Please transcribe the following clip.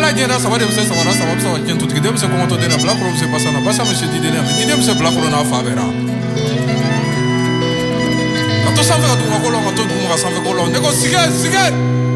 Voilà, il y a ça va de ça va ça va tout qui dem se comment donner la blague pour se passer na passa monsieur Didé mais Didé se blague pour na favera quand on s'en va tout on va tout on va s'en va on négocie